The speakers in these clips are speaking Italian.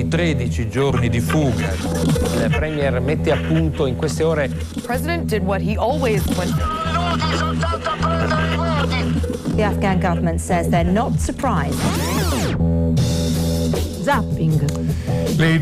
13 giorni di fuga. Il premier mette a punto in queste ore. The president did what he always went. The Afghan government says they're not surprised. Zapping. Le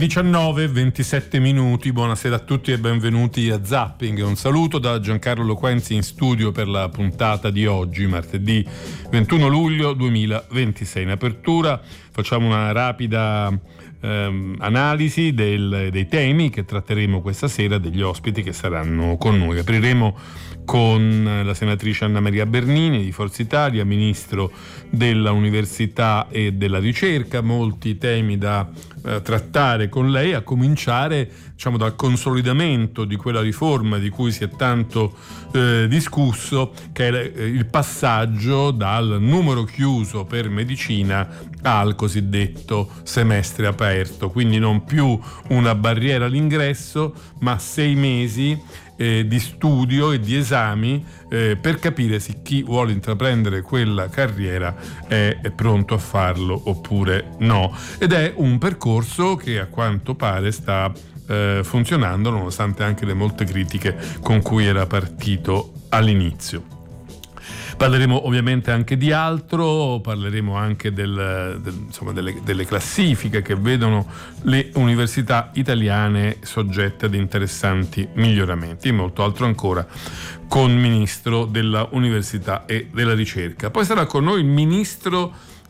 19:27, buonasera a tutti e benvenuti a Zapping. Un saluto da Giancarlo Loquenzi in studio per la puntata di oggi, martedì 21 luglio 2026. In apertura facciamo una rapida analisi dei temi che tratteremo questa sera, degli ospiti che saranno con noi. Apriremo con la senatrice Anna Maria Bernini di Forza Italia, ministro della Università e della Ricerca. Molti temi da trattare con lei, a cominciare dal consolidamento di quella riforma di cui si è tanto discusso, che è il passaggio dal numero chiuso per medicina al cosiddetto semestre aperto, quindi non più una barriera all'ingresso, ma 6 mesi di studio e di esami per capire se chi vuole intraprendere quella carriera è pronto a farlo oppure no. Ed è un percorso che a quanto pare sta funzionando, nonostante anche le molte critiche con cui era partito all'inizio. Parleremo ovviamente anche di altro, parleremo anche delle classifiche che vedono le università italiane soggette ad interessanti miglioramenti, e molto altro ancora con il ministro della Università e della Ricerca. Poi sarà con noi il ministro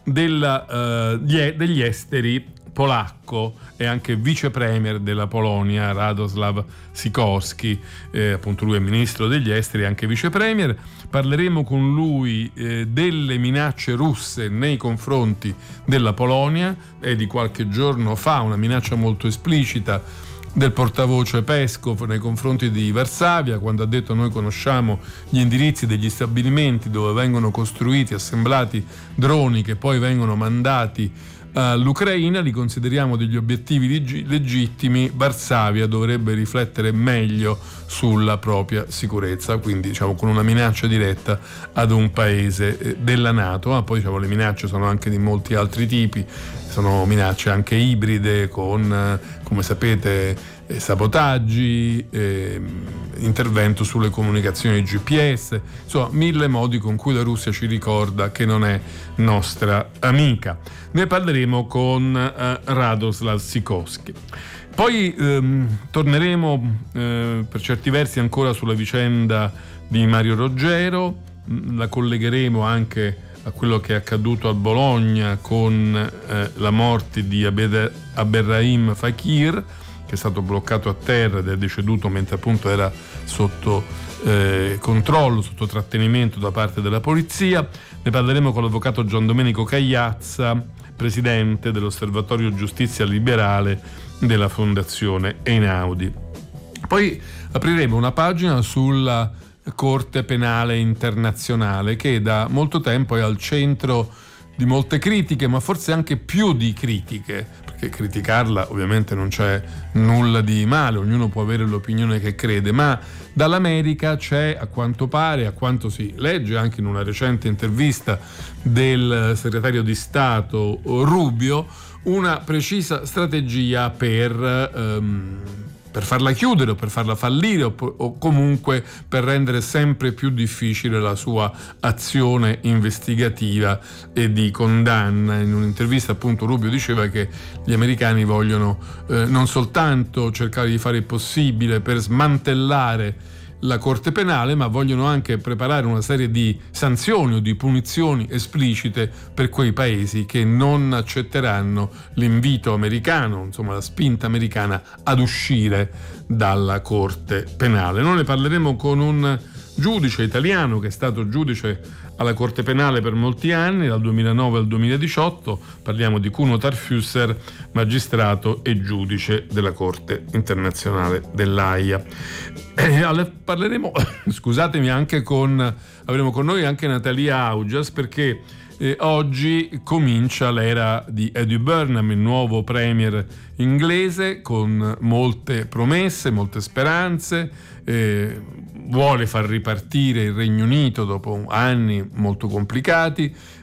degli esteri polacco e anche vice premier della Polonia, Radosław Sikorski, appunto lui è ministro degli esteri e anche vice premier. Parleremo con lui delle minacce russe nei confronti della Polonia. È di qualche giorno fa una minaccia molto esplicita del portavoce Peskov nei confronti di Varsavia, quando ha detto: noi conosciamo gli indirizzi degli stabilimenti dove vengono costruiti, assemblati droni che poi vengono mandati all'Ucraina, li consideriamo degli obiettivi legittimi. Varsavia dovrebbe riflettere meglio sulla propria sicurezza, quindi con una minaccia diretta ad un paese della NATO. Ma poi le minacce sono anche di molti altri tipi, sono minacce anche ibride con, come sapete, sabotaggi, intervento sulle comunicazioni GPS, insomma 1000 modi con cui la Russia ci ricorda che non è nostra amica. Ne parleremo con Radosław Sikorski. Poi torneremo per certi versi ancora sulla vicenda di Mario Roggero, la collegheremo anche a quello che è accaduto a Bologna con la morte di Abderrahim Fakir, che è stato bloccato a terra ed è deceduto mentre appunto era sotto controllo, sotto trattenimento da parte della polizia. Ne parleremo con l'avvocato Gian Domenico Cagliazza, presidente dell'Osservatorio Giustizia Liberale della Fondazione Einaudi. Poi apriremo una pagina sulla Corte Penale Internazionale, che da molto tempo è al centro di molte critiche, ma forse anche più di critiche, perché criticarla ovviamente non c'è nulla di male, ognuno può avere l'opinione che crede, ma dall'America c'è, a quanto pare, a quanto si legge anche in una recente intervista del segretario di Stato Rubio, una precisa strategia per farla chiudere o per farla fallire o comunque per rendere sempre più difficile la sua azione investigativa e di condanna. In un'intervista appunto Rubio diceva che gli americani vogliono non soltanto cercare di fare il possibile per smantellare la Corte Penale, ma vogliono anche preparare una serie di sanzioni o di punizioni esplicite per quei paesi che non accetteranno l'invito americano, insomma la spinta americana ad uscire dalla Corte Penale. Noi ne parleremo con un giudice italiano che è stato giudice alla Corte Penale per molti anni, dal 2009 al 2018. Parliamo di Kuno Tarfusser, magistrato e giudice della Corte Internazionale dell'Aia. Parleremo, scusatemi, avremo con noi anche Natalia Augias, perché oggi comincia l'era di Eddie Burnham, il nuovo premier inglese, con molte promesse, molte speranze. Vuole far ripartire il Regno Unito dopo anni molto complicati,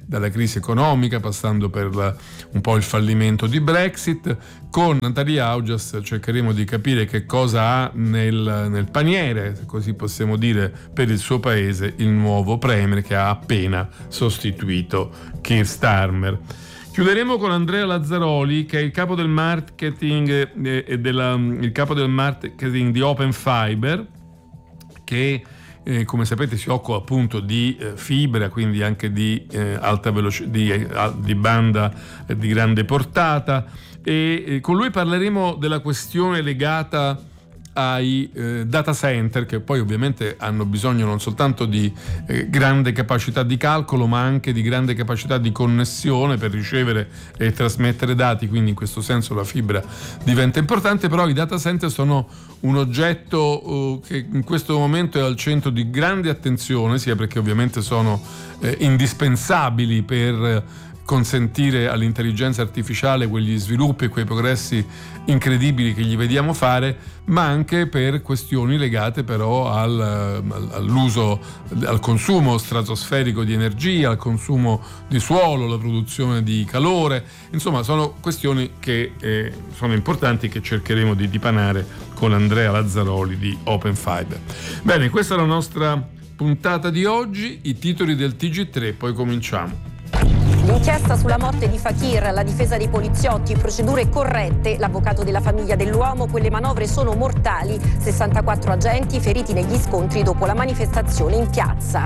dalla crisi economica, passando per un po' il fallimento di Brexit. Con Natalia Augias cercheremo di capire che cosa ha nel paniere, se così possiamo dire, per il suo paese il nuovo premier che ha appena sostituito Keir Starmer. Chiuderemo con Andrea Lazzaroli, che è il capo del marketing il capo del marketing di Open Fiber, che come sapete si occupa appunto di fibra, quindi anche di alta velocità, di banda di grande portata, e con lui parleremo della questione legata ai data center, che poi ovviamente hanno bisogno non soltanto di grande capacità di calcolo, ma anche di grande capacità di connessione per ricevere e trasmettere dati, quindi in questo senso la fibra diventa importante. Però i data center sono un oggetto che in questo momento è al centro di grande attenzione, sia perché ovviamente sono indispensabili per consentire all'intelligenza artificiale quegli sviluppi e quei progressi incredibili che gli vediamo fare, ma anche per questioni legate però all'uso, al consumo stratosferico di energia, al consumo di suolo, alla produzione di calore. Insomma, sono questioni che sono importanti, che cercheremo di dipanare con Andrea Lazzaroli di Open Fiber. Bene, questa è la nostra puntata di oggi, i titoli del TG3, poi cominciamo. L'inchiesta sulla morte di Fakir, la difesa dei poliziotti, procedure corrette, l'avvocato della famiglia dell'uomo, quelle manovre sono mortali, 64 agenti feriti negli scontri dopo la manifestazione in piazza.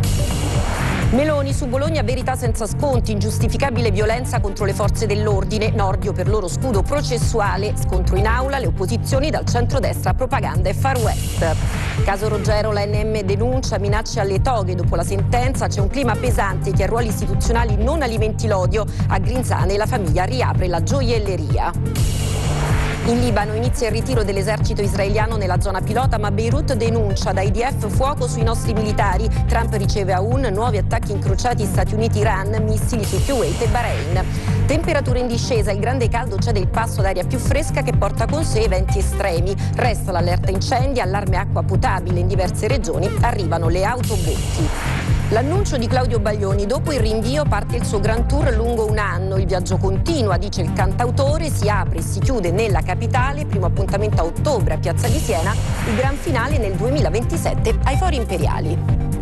Meloni su Bologna, verità senza sconti, ingiustificabile violenza contro le forze dell'ordine, Nordio per loro scudo processuale, scontro in aula, le opposizioni dal centrodestra, propaganda e far west. Caso Ruggero, l'ANM denuncia minacce alle toghe, dopo la sentenza c'è un clima pesante, chi ha ruoli istituzionali non alimenti l'odio, a Grinzane la famiglia riapre la gioielleria. In Libano inizia il ritiro dell'esercito israeliano nella zona pilota, ma Beirut denuncia da IDF fuoco sui nostri militari. Trump riceve a UN nuovi attacchi incrociati Stati Uniti-Iran, missili su Kuwait e Bahrain. Temperature in discesa, il grande caldo cede il passo d'aria più fresca che porta con sé eventi estremi. Resta l'allerta incendi, allarme acqua potabile in diverse regioni, arrivano le autobotti. L'annuncio di Claudio Baglioni, dopo il rinvio parte il suo Grand Tour lungo un anno, il viaggio continua, dice il cantautore, si apre e si chiude nella capitale, primo appuntamento a ottobre a Piazza di Siena, il gran finale nel 2027 ai Fori Imperiali.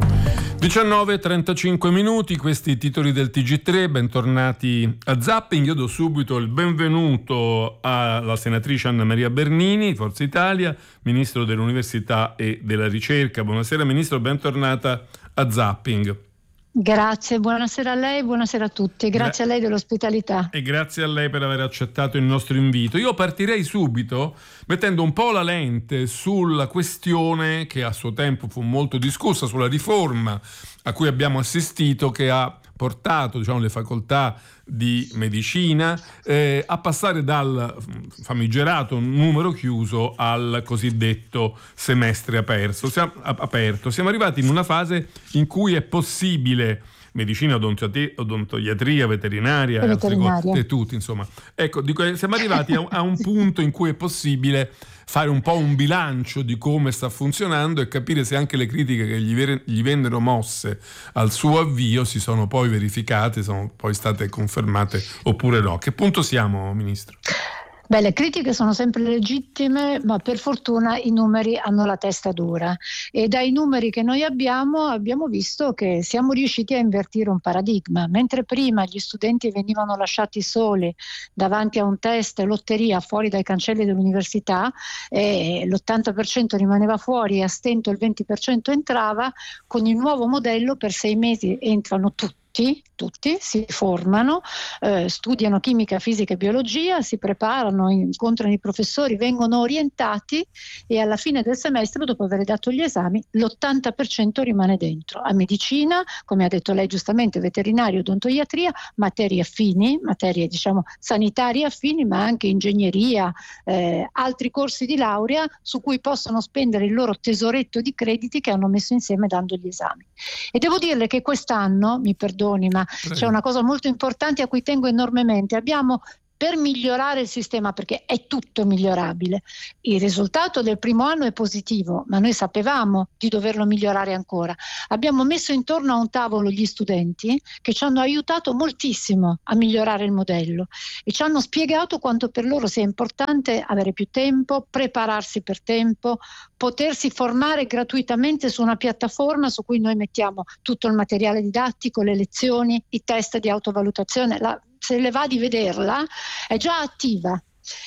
19:35 minuti, questi i titoli del TG3, bentornati a Zapping. Io do subito il benvenuto alla senatrice Anna Maria Bernini, Forza Italia, Ministro dell'Università e della Ricerca. Buonasera Ministro, bentornata a Zapping. Grazie, buonasera a lei, buonasera a tutti, grazie a lei dell'ospitalità. E grazie a lei per aver accettato il nostro invito. Io partirei subito mettendo un po' la lente sulla questione che a suo tempo fu molto discussa, sulla riforma a cui abbiamo assistito, che ha portato, diciamo, le facoltà di medicina a passare dal famigerato numero chiuso al cosiddetto semestre aperto. Siamo arrivati in una fase in cui è possibile medicina, odontoiatria, veterinaria, e tutti, insomma. Ecco, siamo arrivati a un punto in cui è possibile fare un po' un bilancio di come sta funzionando e capire se anche le critiche che gli vennero mosse al suo avvio si sono poi verificate, sono poi state confermate oppure no. Che punto siamo, Ministro? Beh, le critiche sono sempre legittime, ma per fortuna i numeri hanno la testa dura e dai numeri che noi abbiamo visto che siamo riusciti a invertire un paradigma. Mentre prima gli studenti venivano lasciati soli davanti a un test lotteria fuori dai cancelli dell'università e l'80% rimaneva fuori e a stento il 20% entrava, con il nuovo modello per 6 mesi entrano tutti si formano, studiano chimica, fisica e biologia, si preparano, incontrano i professori, vengono orientati e alla fine del semestre, dopo aver dato gli esami, l'80% rimane dentro. A medicina, come ha detto lei giustamente, veterinario, odontoiatria, materie affini, materie diciamo sanitarie affini, ma anche ingegneria, altri corsi di laurea su cui possono spendere il loro tesoretto di crediti che hanno messo insieme dando gli esami. E devo dirle che quest'anno, mi perdoni, ma c'è una cosa molto importante a cui tengo enormemente. Abbiamo per migliorare il sistema, perché è tutto migliorabile. Il risultato del primo anno è positivo, ma noi sapevamo di doverlo migliorare ancora. Abbiamo messo intorno a un tavolo gli studenti che ci hanno aiutato moltissimo a migliorare il modello e ci hanno spiegato quanto per loro sia importante avere più tempo, prepararsi per tempo, potersi formare gratuitamente su una piattaforma su cui noi mettiamo tutto il materiale didattico, le lezioni, i test di autovalutazione. Se le va di vederla, è già attiva,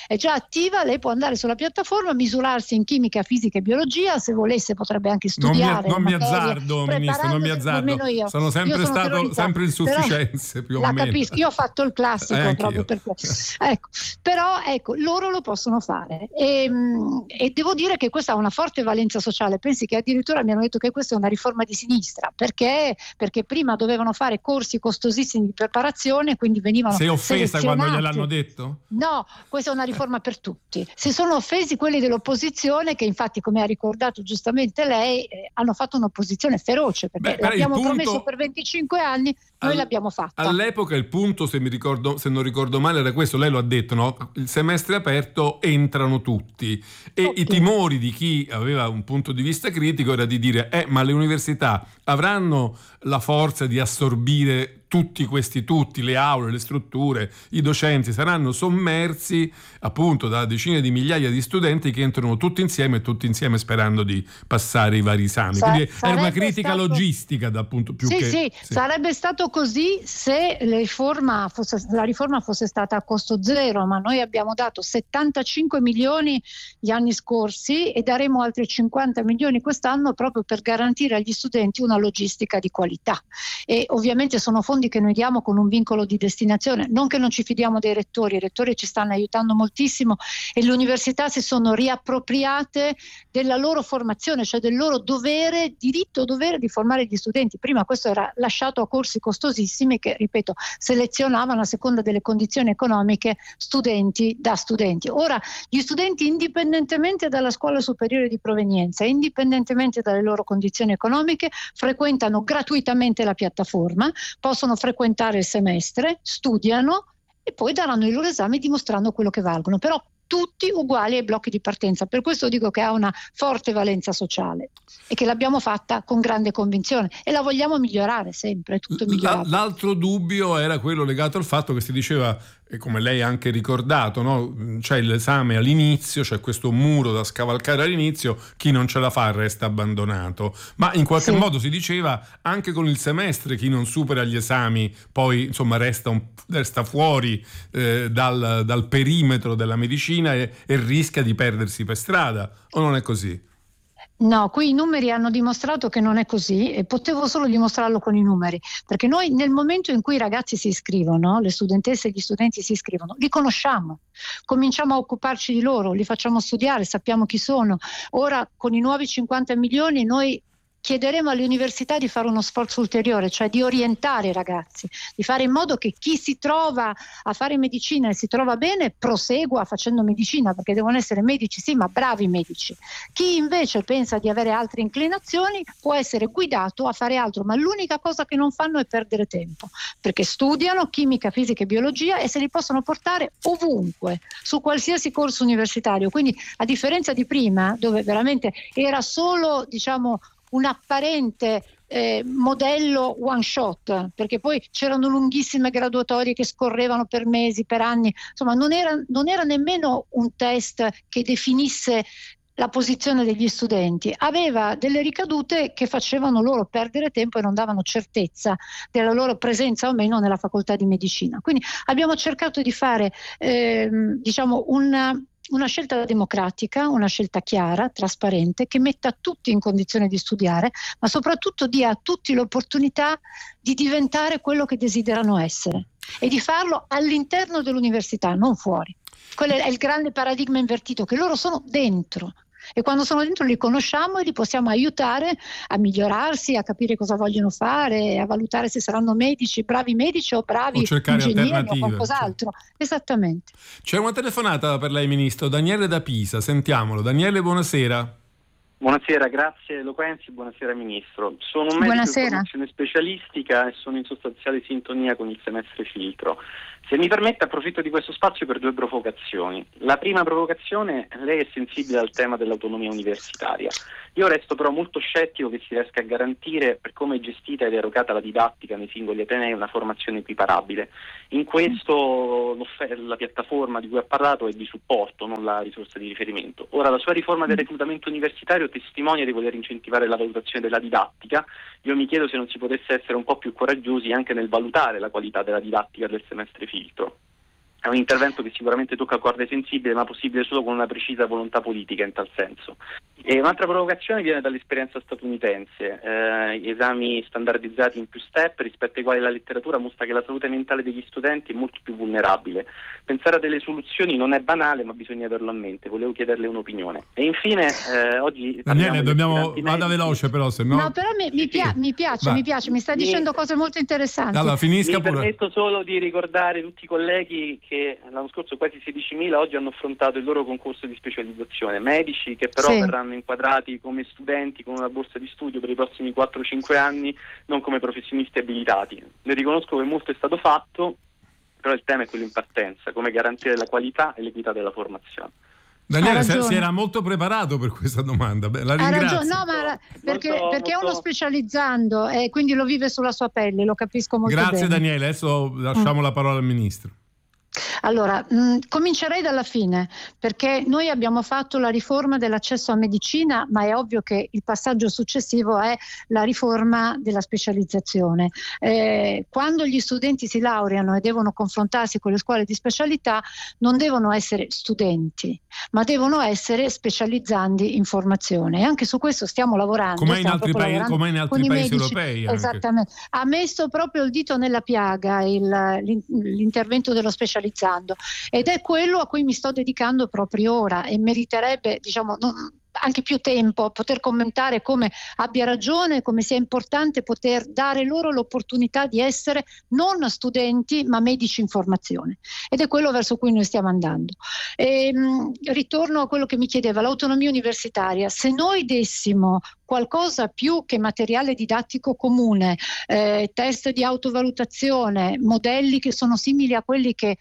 lei può andare sulla piattaforma, misurarsi in chimica, fisica e biologia, se volesse potrebbe anche studiare. Non mi azzardo, Ministro, non mi azzardo. Sono sempre stato sempre insufficienze, più o meno. La capisco, io ho fatto il classico proprio per questo. Però loro lo possono fare e devo dire che questa ha una forte valenza sociale. Pensi che addirittura mi hanno detto che questa è una riforma di sinistra, perché prima dovevano fare corsi costosissimi di preparazione, quindi venivano Sei offesa quando gliel'hanno detto? No, questa è una riforma per tutti. Si sono offesi quelli dell'opposizione, che infatti, come ha ricordato giustamente lei, hanno fatto un'opposizione feroce, perché l'abbiamo promesso per 25 anni, noi l'abbiamo fatta. All'epoca il punto, se non ricordo male, era questo, lei lo ha detto, no? Il semestre aperto, entrano tutti. E i timori di chi aveva un punto di vista critico era di dire ma le università avranno la forza di assorbire tutti, le aule, le strutture, i docenti saranno sommersi appunto da decine di migliaia di studenti che entrano tutti insieme sperando di passare i vari esami. Quindi era una critica logistica dal punto più che... Sì, sarebbe stato così se la riforma fosse stata a costo zero, ma noi abbiamo dato 75 milioni gli anni scorsi e daremo altri 50 milioni quest'anno proprio per garantire agli studenti una logistica di qualità. E ovviamente sono fondi che noi diamo con un vincolo di destinazione, non che non ci fidiamo dei rettori, i rettori ci stanno aiutando moltissimo e le università si sono riappropriate della loro formazione, cioè del loro diritto-dovere di formare gli studenti. Prima questo era lasciato a corsi costosissimi che, ripeto, selezionavano a seconda delle condizioni economiche studenti da studenti. Ora gli studenti, indipendentemente dalla scuola superiore di provenienza, indipendentemente dalle loro condizioni economiche, frequentano gratuitamente la piattaforma, possono frequentare il semestre, studiano e poi daranno i loro esami dimostrando quello che valgono, però tutti uguali ai blocchi di partenza. Per questo dico che ha una forte valenza sociale e che l'abbiamo fatta con grande convinzione e la vogliamo migliorare sempre, tutto migliorabile. L'altro dubbio era quello legato al fatto che si diceva, e come lei ha anche ricordato, no? C'è l'esame all'inizio, c'è questo muro da scavalcare all'inizio, chi non ce la fa resta abbandonato, ma in qualche modo si diceva anche con il semestre chi non supera gli esami poi insomma resta fuori dal perimetro della medicina e rischia di perdersi per strada, o non è così? No, qui i numeri hanno dimostrato che non è così e potevo solo dimostrarlo con i numeri, perché noi nel momento in cui i ragazzi si iscrivono, le studentesse e gli studenti si iscrivono, li conosciamo, cominciamo a occuparci di loro, li facciamo studiare, sappiamo chi sono. Ora con i nuovi 50 milioni noi chiederemo alle università di fare uno sforzo ulteriore, cioè di orientare i ragazzi, di fare in modo che chi si trova a fare medicina e si trova bene prosegua facendo medicina, perché devono essere medici sì, ma bravi medici. Chi invece pensa di avere altre inclinazioni può essere guidato a fare altro, ma l'unica cosa che non fanno è perdere tempo, perché studiano chimica, fisica e biologia e se li possono portare ovunque, su qualsiasi corso universitario. Quindi a differenza di prima, dove veramente era solo, diciamo, un apparente modello one shot, perché poi c'erano lunghissime graduatorie che scorrevano per mesi, per anni, insomma non era nemmeno un test che definisse la posizione degli studenti, aveva delle ricadute che facevano loro perdere tempo e non davano certezza della loro presenza o meno nella facoltà di medicina. Quindi abbiamo cercato di fare diciamo una scelta democratica, una scelta chiara, trasparente, che metta tutti in condizione di studiare, ma soprattutto dia a tutti l'opportunità di diventare quello che desiderano essere e di farlo all'interno dell'università, non fuori. Quello è il grande paradigma invertito, che loro sono dentro. E quando sono dentro li conosciamo e li possiamo aiutare a migliorarsi, a capire cosa vogliono fare, a valutare se saranno medici, bravi medici o bravi ingegneri o qualcos'altro. Esattamente. C'è una telefonata per lei, Ministro, Daniele da Pisa, sentiamolo. Daniele, buonasera. Buonasera, grazie Loquenzi, buonasera Ministro. Sono un medico di formazione specialistica e sono in sostanziale sintonia con il semestre filtro. Se mi permette, approfitto di questo spazio per 2 provocazioni. La prima provocazione: lei è sensibile al tema dell'autonomia universitaria. Io resto però molto scettico che si riesca a garantire, per come è gestita ed erogata la didattica nei singoli atenei, una formazione equiparabile. In questo la piattaforma di cui ha parlato è di supporto, non la risorsa di riferimento. Ora, la sua riforma del reclutamento universitario testimonia di voler incentivare la valutazione della didattica. Io mi chiedo se non si potesse essere un po' più coraggiosi anche nel valutare la qualità della didattica del semestre filtro. È un intervento che sicuramente tocca corde sensibili, ma possibile solo con una precisa volontà politica in tal senso. E un'altra provocazione viene dall'esperienza statunitense, esami standardizzati in più step rispetto ai quali la letteratura mostra che la salute mentale degli studenti è molto più vulnerabile. Pensare a delle soluzioni non è banale, ma bisogna averlo a mente. Volevo chiederle un'opinione. E infine, oggi... Daniele, vada veloce però, se no... No, però mi piace, mi sta dicendo cose molto interessanti. Allora, finisca mi pure. permetto solo di ricordare tutti i colleghi che l'anno scorso quasi 16.000 oggi hanno affrontato il loro concorso di specializzazione, medici che però verranno inquadrati come studenti con una borsa di studio per i prossimi 4-5 anni, non come professionisti abilitati. Le riconosco che molto è stato fatto, però il tema è quello in partenza: come garantire la qualità e l'equità della formazione. Daniele si era molto preparato per questa domanda. Beh, la ringrazio. No, ma perché è uno specializzando e quindi lo vive sulla sua pelle, lo capisco molto bene. Grazie Daniele, adesso lasciamo la parola al Ministro. Allora, comincerei dalla fine, perché noi abbiamo fatto la riforma dell'accesso a medicina, ma è ovvio che il passaggio successivo è la riforma della specializzazione. Quando gli studenti si laureano e devono confrontarsi con le scuole di specialità, non devono essere studenti, ma devono essere specializzandi in formazione. E anche su questo stiamo lavorando. Come in altri paesi europei. Anche. Esattamente. Ha messo proprio il dito nella piaga l'intervento dello specializzando, ed è quello a cui mi sto dedicando proprio ora, e meriterebbe, anche più tempo, poter commentare come abbia ragione, come sia importante poter dare loro l'opportunità di essere non studenti ma medici in formazione, ed è quello verso cui noi stiamo andando. Ritorno a quello che mi chiedeva, l'autonomia universitaria. Se noi dessimo qualcosa più che materiale didattico comune, test di autovalutazione, modelli che sono simili a quelli che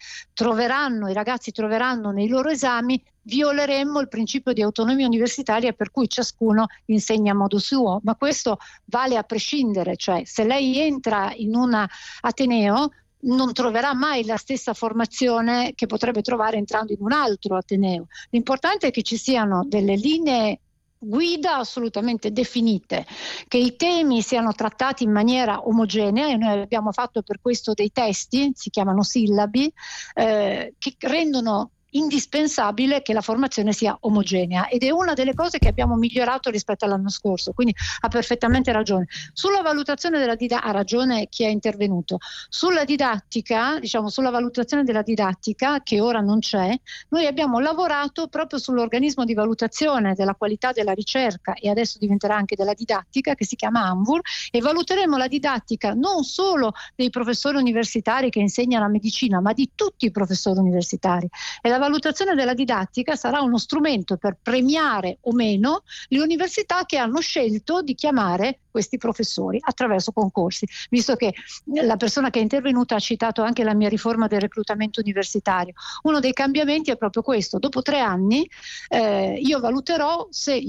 i ragazzi troveranno nei loro esami, violeremmo il principio di autonomia universitaria per cui ciascuno insegna a modo suo, ma questo vale a prescindere, cioè se lei entra in un ateneo non troverà mai la stessa formazione che potrebbe trovare entrando in un altro ateneo. L'importante è che ci siano delle linee guida assolutamente definite, che i temi siano trattati in maniera omogenea, e noi abbiamo fatto per questo dei testi, si chiamano sillabi, che rendono indispensabile che la formazione sia omogenea, ed è una delle cose che abbiamo migliorato rispetto all'anno scorso, quindi ha perfettamente ragione. Sulla valutazione della didattica ha ragione chi è intervenuto. Sulla didattica, sulla valutazione della didattica, che ora non c'è, noi abbiamo lavorato proprio sull'organismo di valutazione della qualità della ricerca, e adesso diventerà anche della didattica, che si chiama ANVUR, e valuteremo la didattica non solo dei professori universitari che insegnano la medicina, ma di tutti i professori universitari. E la valutazione della didattica sarà uno strumento per premiare o meno le università che hanno scelto di chiamare questi professori attraverso concorsi, visto che la persona che è intervenuta ha citato anche la mia riforma del reclutamento universitario. Uno dei cambiamenti è proprio questo: dopo 3 anni io valuterò,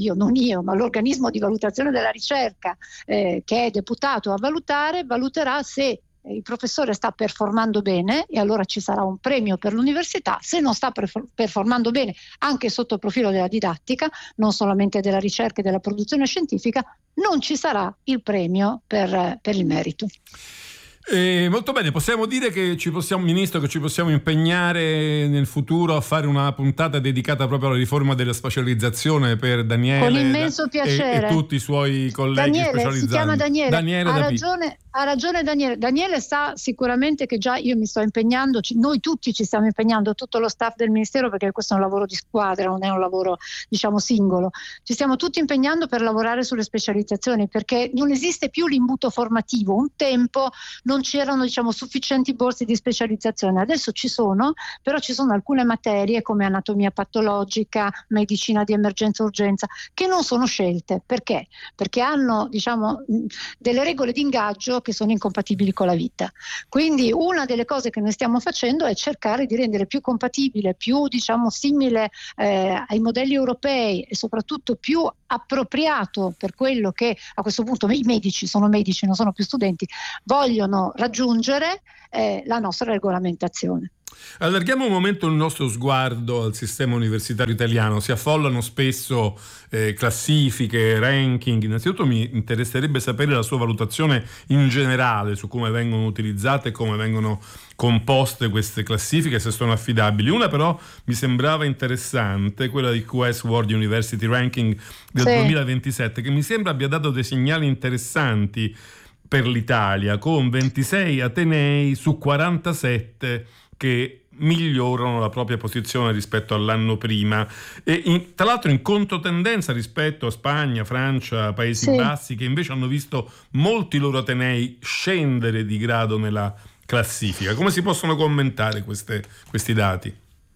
ma l'organismo di valutazione della ricerca che è deputato a valuterà se il professore sta performando bene, e allora ci sarà un premio per l'università. Se non sta performando bene anche sotto il profilo della didattica, non solamente della ricerca e della produzione scientifica, non ci sarà il premio per il merito. Molto bene, possiamo dire che Ministro, che ci possiamo impegnare nel futuro a fare una puntata dedicata proprio alla riforma della specializzazione per Daniele. Con immenso piacere. E tutti i suoi colleghi specializzati. Si chiama Daniele. Ha ragione Daniele. Daniele sa sicuramente che già io mi sto impegnando, noi tutti ci stiamo impegnando, tutto lo staff del Ministero, perché questo è un lavoro di squadra, non è un lavoro singolo. Ci stiamo tutti impegnando per lavorare sulle specializzazioni, perché non esiste più l'imbuto formativo. Un tempo non c'erano sufficienti borse di specializzazione. Adesso ci sono, però ci sono alcune materie come anatomia patologica, medicina di emergenza urgenza che non sono scelte. Perché? Perché hanno delle regole di ingaggio che sono incompatibili con la vita. Quindi una delle cose che noi stiamo facendo è cercare di rendere più compatibile, più simile ai modelli europei e soprattutto più appropriato per quello che a questo punto i medici sono medici, non sono più studenti, vogliono raggiungere la nostra regolamentazione. Allarghiamo un momento il nostro sguardo al sistema universitario italiano. Si affollano spesso classifiche, ranking. Innanzitutto mi interesserebbe sapere la sua valutazione in generale su come vengono utilizzate e come vengono composte queste classifiche, se sono affidabili. Una però mi sembrava interessante, quella di QS World University Ranking del 2027, che mi sembra abbia dato dei segnali interessanti per l'Italia, con 26 atenei su 47 che migliorano la propria posizione rispetto all'anno prima e tra l'altro in controtendenza rispetto a Spagna, Francia, Paesi Bassi, che invece hanno visto molti loro atenei scendere di grado nella classifica. Come si possono commentare questi dati?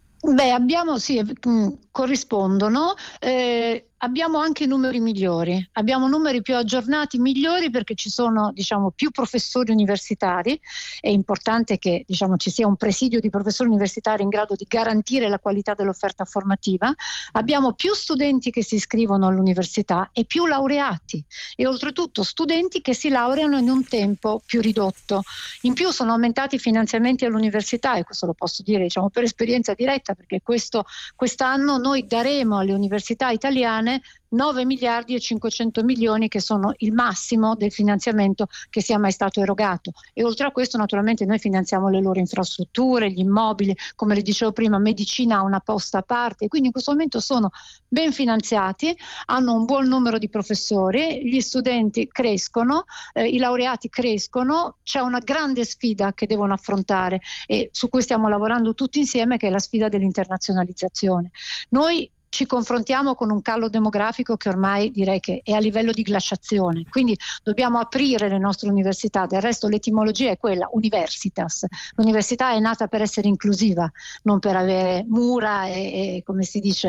Corrispondono. Abbiamo anche numeri migliori, abbiamo numeri più aggiornati, migliori, perché ci sono più professori universitari. È importante che ci sia un presidio di professori universitari in grado di garantire la qualità dell'offerta formativa. Abbiamo più studenti che si iscrivono all'università e più laureati, e oltretutto studenti che si laureano in un tempo più ridotto. In più sono aumentati i finanziamenti all'università, e questo lo posso dire per esperienza diretta, perché quest'anno noi daremo alle università italiane 9 miliardi e 500 milioni, che sono il massimo del finanziamento che sia mai stato erogato. E oltre a questo naturalmente noi finanziamo le loro infrastrutture, gli immobili, come le dicevo prima, medicina ha una posta a parte, quindi in questo momento sono ben finanziati, hanno un buon numero di professori, gli studenti crescono, i laureati crescono. C'è una grande sfida che devono affrontare e su cui stiamo lavorando tutti insieme, che è la sfida dell'internazionalizzazione. Noi ci confrontiamo con un calo demografico che ormai direi che è a livello di glaciazione, quindi dobbiamo aprire le nostre università. Del resto l'etimologia è quella, universitas. L'università è nata per essere inclusiva, non per avere mura e come si dice,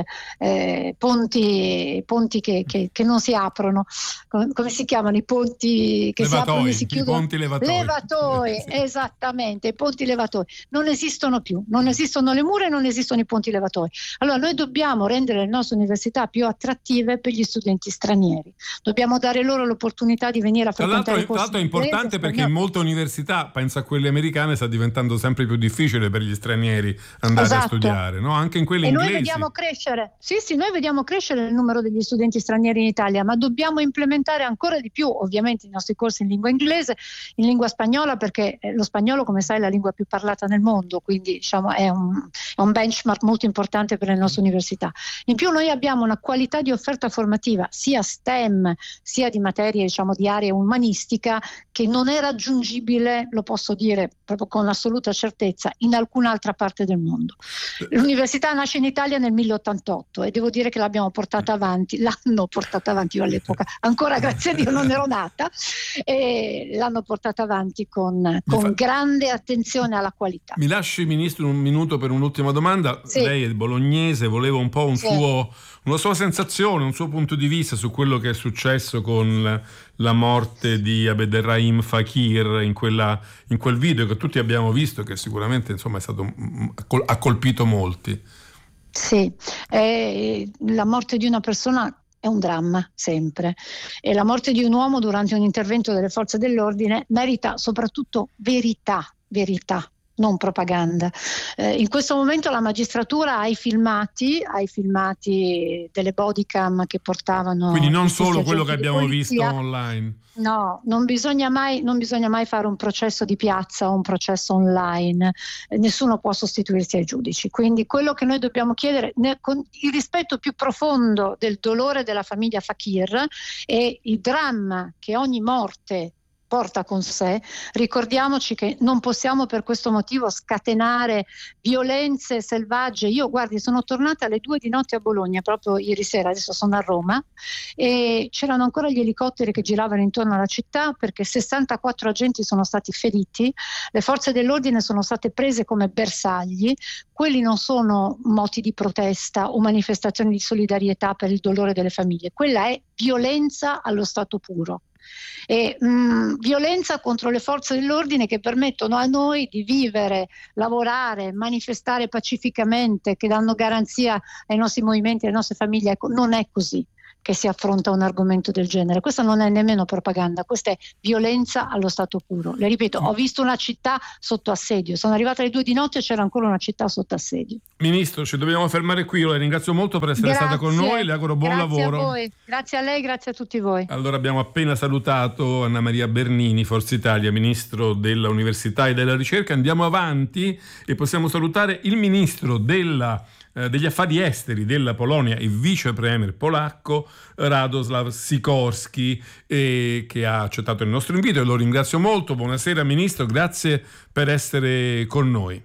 ponti che non si aprono. Come si chiamano i ponti che levatoi, si aprono e si chiudono? I ponti levatoi. Esattamente, i ponti levatoi non esistono più, non esistono le mura e non esistono i ponti levatoi. Allora noi dobbiamo rendere le nostre università più attrattive per gli studenti stranieri, dobbiamo dare loro l'opportunità di venire a frequentare i corsi. Tra l'altro è importante perché in molte università, penso a quelle americane, sta diventando sempre più difficile per gli stranieri andare a studiare, no? Anche in quelle inglesi. Noi vediamo crescere, noi vediamo crescere il numero degli studenti stranieri in Italia, ma dobbiamo implementare ancora di più ovviamente i nostri corsi in lingua inglese, in lingua spagnola, perché lo spagnolo, come sai, è la lingua più parlata nel mondo, quindi è un benchmark molto importante per le nostre università. In più noi abbiamo una qualità di offerta formativa sia STEM sia di materie di area umanistica che non è raggiungibile, lo posso dire proprio con assoluta certezza, in alcun'altra parte del mondo. L'università nasce in Italia nel 1088 e devo dire che l'hanno portata avanti io all'epoca, ancora grazie a Dio non ero nata, e l'hanno portata avanti con grande attenzione alla qualità. Mi lasci, Ministro, un minuto per un'ultima domanda. Lei è bolognese, volevo un po' una sua sensazione, un suo punto di vista su quello che è successo con la morte di Abderrahim Fakir in quel video che tutti abbiamo visto, che sicuramente ha colpito molti. La morte di una persona è un dramma sempre, e la morte di un uomo durante un intervento delle forze dell'ordine merita soprattutto verità, non propaganda. In questo momento la magistratura ha i filmati delle bodycam che portavano. Quindi non solo quello che abbiamo visto online. No, non bisogna mai fare un processo di piazza o un processo online. Nessuno può sostituirsi ai giudici. Quindi quello che noi dobbiamo chiedere, con il rispetto più profondo del dolore della famiglia Fakir e il dramma che ogni morte porta con sé. Ricordiamoci che non possiamo per questo motivo scatenare violenze selvagge. Io, guardi, sono tornata alle 2 di notte a Bologna proprio ieri sera, adesso sono a Roma, e c'erano ancora gli elicotteri che giravano intorno alla città, perché 64 agenti sono stati feriti, le forze dell'ordine sono state prese come bersagli. Quelli non sono moti di protesta o manifestazioni di solidarietà per il dolore delle famiglie, quella è violenza allo stato puro. E violenza contro le forze dell'ordine che permettono a noi di vivere, lavorare, manifestare pacificamente, che danno garanzia ai nostri movimenti, alle nostre famiglie. Ecco, non è così che si affronta un argomento del genere. Questa non è nemmeno propaganda, questa è violenza allo stato puro. Le ripeto, ho visto una città sotto assedio, sono arrivata alle 2 di notte e c'era ancora una città sotto assedio. Ministro, ci dobbiamo fermare qui, io la ringrazio molto per essere stata con noi, le auguro buon lavoro. Grazie a voi, grazie a lei, grazie a tutti voi. Allora, abbiamo appena salutato Anna Maria Bernini, Forza Italia, Ministro dell'Università e della Ricerca. Andiamo avanti e possiamo salutare il Ministro degli affari esteri della Polonia e vice premier polacco Radosław Sikorski, che ha accettato il nostro invito e lo ringrazio molto. Buonasera Ministro, grazie per essere con noi.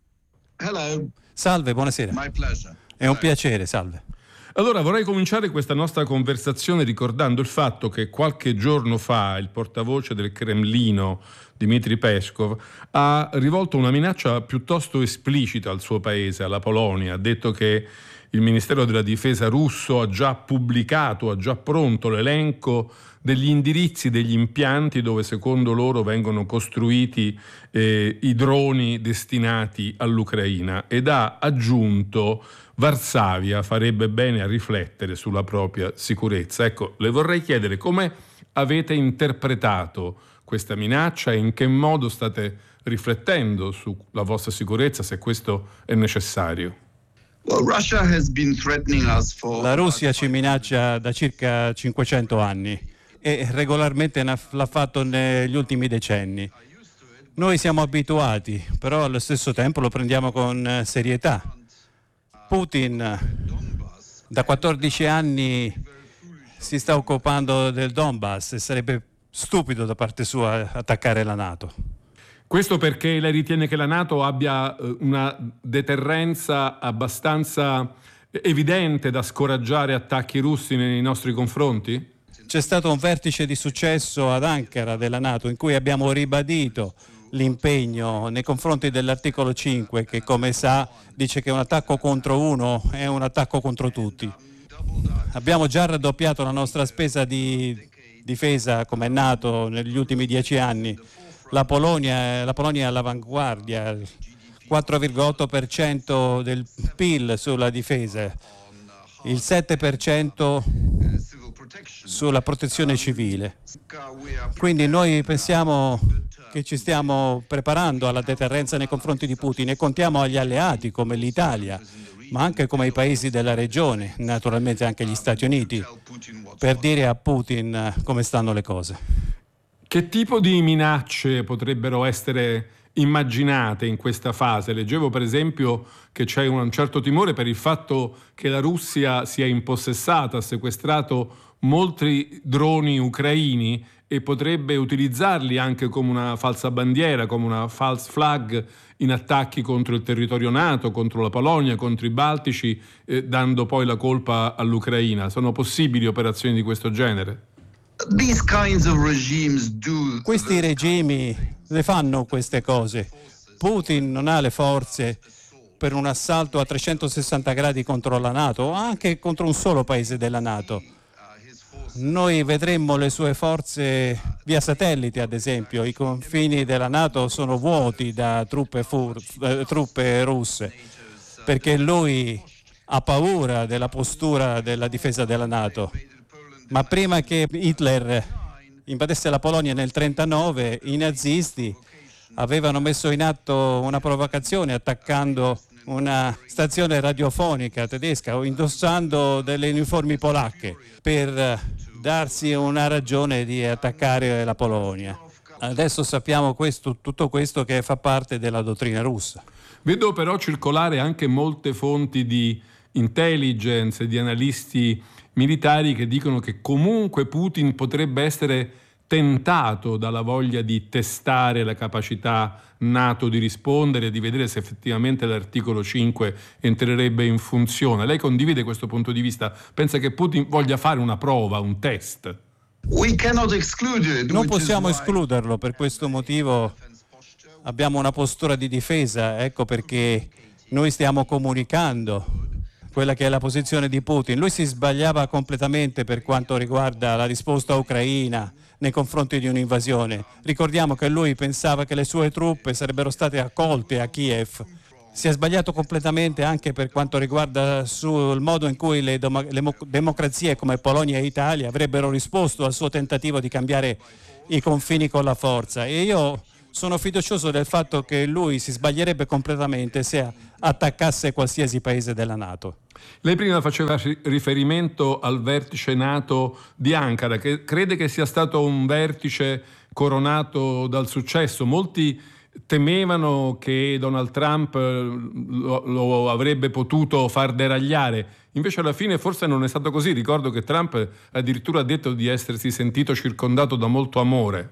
Hello. Salve, buonasera. My pleasure. È un piacere, salve. Allora, vorrei cominciare questa nostra conversazione ricordando il fatto che qualche giorno fa il portavoce del Cremlino, Dmitry Peskov, ha rivolto una minaccia piuttosto esplicita al suo paese, alla Polonia. Ha detto che il Ministero della Difesa russo ha già pubblicato, ha già pronto l'elenco degli indirizzi degli impianti dove secondo loro vengono costruiti i droni destinati all'Ucraina, ed ha aggiunto: Varsavia farebbe bene a riflettere sulla propria sicurezza. Ecco, le vorrei chiedere come avete interpretato questa minaccia e in che modo state riflettendo sulla vostra sicurezza, se questo è necessario. La Russia ci minaccia da circa 500 anni e regolarmente l'ha fatto negli ultimi decenni. Noi siamo abituati, però allo stesso tempo lo prendiamo con serietà. Putin da 14 anni si sta occupando del Donbass e sarebbe stupido da parte sua attaccare la NATO. Questo perché lei ritiene che la NATO abbia una deterrenza abbastanza evidente da scoraggiare attacchi russi nei nostri confronti? C'è stato un vertice di successo ad Ankara della NATO in cui abbiamo ribadito l'impegno nei confronti dell'articolo 5, che come sa dice che un attacco contro uno è un attacco contro tutti. Abbiamo già raddoppiato la nostra spesa di difesa come NATO negli ultimi 10 anni. La Polonia è all'avanguardia, il 4,8% del PIL sulla difesa, il 7% sulla protezione civile. Quindi noi pensiamo che ci stiamo preparando alla deterrenza nei confronti di Putin e contiamo agli alleati come l'Italia, ma anche come i paesi della regione, naturalmente anche gli Stati Uniti, per dire a Putin come stanno le cose. Che tipo di minacce potrebbero essere immaginate in questa fase? Leggevo per esempio che c'è un certo timore per il fatto che la Russia sia impossessata, ha sequestrato molti droni ucraini e potrebbe utilizzarli anche come una falsa bandiera, come una false flag in attacchi contro il territorio NATO, contro la Polonia, contro i Baltici, dando poi la colpa all'Ucraina. Sono possibili operazioni di questo genere? Questi regimi le fanno queste cose. Putin non ha le forze per un assalto a 360 gradi contro la NATO o anche contro un solo paese della NATO. Noi vedremmo le sue forze via satellite, ad esempio. I confini della NATO sono vuoti da truppe russe, perché lui ha paura della postura della difesa della NATO. Ma prima che Hitler invadesse la Polonia nel 1939, i nazisti avevano messo in atto una provocazione attaccando una stazione radiofonica tedesca o indossando delle uniformi polacche per darsi una ragione di attaccare la Polonia. Adesso sappiamo tutto questo che fa parte della dottrina russa. Vedo però circolare anche molte fonti di intelligence, di analisti militari che dicono che comunque Putin potrebbe essere tentato dalla voglia di testare la capacità NATO di rispondere e di vedere se effettivamente l'articolo 5 entrerebbe in funzione. Lei condivide questo punto di vista? Pensa che Putin voglia fare una prova, un test? Non possiamo escluderlo, per questo motivo abbiamo una postura di difesa, ecco perché noi stiamo comunicando quella che è la posizione di Putin. Lui si sbagliava completamente per quanto riguarda la risposta ucraina nei confronti di un'invasione. Ricordiamo che lui pensava che le sue truppe sarebbero state accolte a Kiev. Si è sbagliato completamente anche per quanto riguarda sul modo in cui le democrazie come Polonia e Italia avrebbero risposto al suo tentativo di cambiare i confini con la forza. E io sono fiducioso del fatto che lui si sbaglierebbe completamente se attaccasse qualsiasi paese della NATO. Lei prima faceva riferimento al vertice NATO di Ankara, che crede che sia stato un vertice coronato dal successo. Molti temevano che Donald Trump lo avrebbe potuto far deragliare. Invece alla fine forse non è stato così. Ricordo che Trump addirittura ha detto di essersi sentito circondato da molto amore.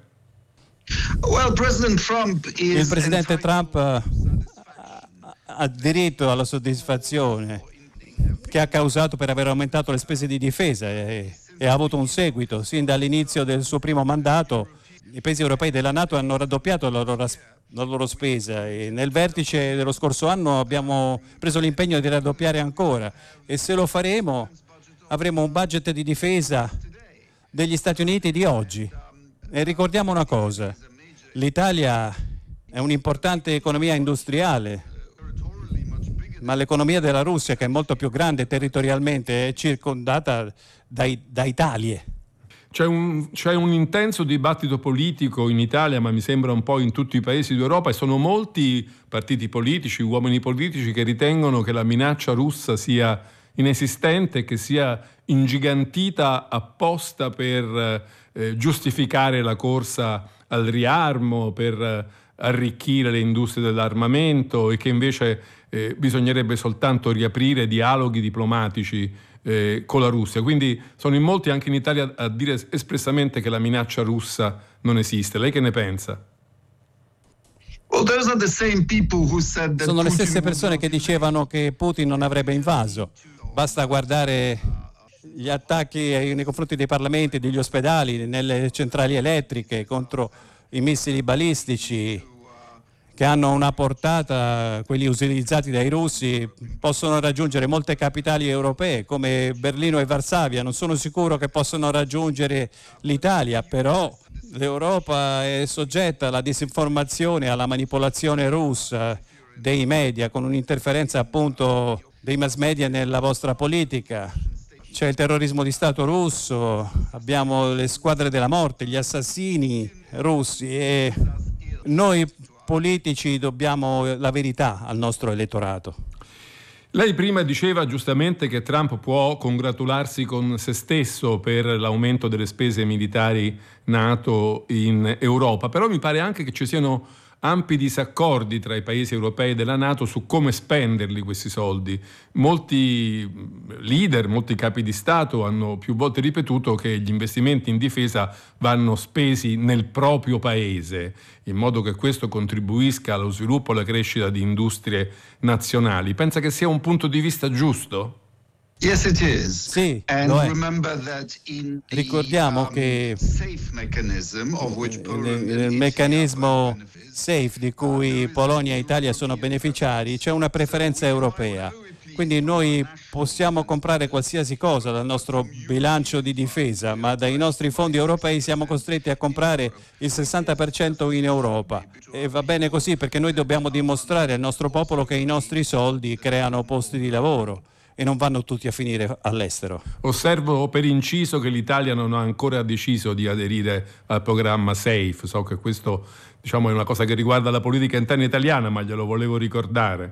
Il presidente Trump ha diritto alla soddisfazione che ha causato per aver aumentato le spese di difesa e ha avuto un seguito. Sin dall'inizio del suo primo mandato i paesi europei della NATO hanno raddoppiato la loro spesa e nel vertice dello scorso anno abbiamo preso l'impegno di raddoppiare ancora e se lo faremo avremo un budget di difesa degli Stati Uniti di oggi. E ricordiamo una cosa, l'Italia è un'importante economia industriale, ma l'economia della Russia, che è molto più grande territorialmente, è circondata da Italie. C'è un intenso dibattito politico in Italia, ma mi sembra un po' in tutti i paesi d'Europa, e sono molti partiti politici, uomini politici che ritengono che la minaccia russa sia inesistente, che sia ingigantita apposta per giustificare la corsa al riarmo, per arricchire le industrie dell'armamento e che invece bisognerebbe soltanto riaprire dialoghi diplomatici con la Russia. Quindi sono in molti anche in Italia a dire espressamente che la minaccia russa non esiste. Lei che ne pensa? Sono le stesse persone che dicevano che Putin non avrebbe invaso. Basta guardare gli attacchi nei confronti dei parlamenti, degli ospedali, nelle centrali elettriche, contro i missili balistici che hanno una portata, quelli utilizzati dai russi, possono raggiungere molte capitali europee come Berlino e Varsavia. Non sono sicuro che possano raggiungere l'Italia, però l'Europa è soggetta alla disinformazione, alla manipolazione russa dei media, con un'interferenza appunto dei mass media nella vostra politica. C'è il terrorismo di Stato russo, abbiamo le squadre della morte, gli assassini russi e noi politici dobbiamo la verità al nostro elettorato. Lei prima diceva giustamente che Trump può congratularsi con se stesso per l'aumento delle spese militari NATO in Europa, però mi pare anche che ci siano ampi disaccordi tra i paesi europei della NATO su come spenderli questi soldi. Molti leader, molti capi di Stato hanno più volte ripetuto che gli investimenti in difesa vanno spesi nel proprio paese, in modo che questo contribuisca allo sviluppo e alla crescita di industrie nazionali. Pensa che sia un punto di vista giusto? Yes, it is. Sì, And lo è. remember that in the, Ricordiamo che safe mechanism of which nel meccanismo SAFE di cui Polonia e Italia sono beneficiari c'è una preferenza europea. Quindi noi possiamo comprare qualsiasi cosa dal nostro bilancio di difesa, ma dai nostri fondi europei siamo costretti a comprare il 60% in Europa. E va bene così perché noi dobbiamo dimostrare al nostro popolo che i nostri soldi creano posti di lavoro e non vanno tutti a finire all'estero. Osservo per inciso che l'Italia non ha ancora deciso di aderire al programma SAFE. So che questo, è una cosa che riguarda la politica interna italiana, ma glielo volevo ricordare.